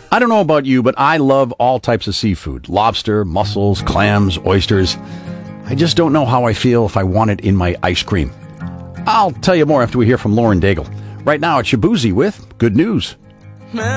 I don't know about you, but I love all types of seafood. Lobster, mussels, clams, oysters. I just don't know how I feel if I want it in my ice cream. I'll tell you more after we hear from Lauren Daigle. Right now, it's Shabuzi with Good News.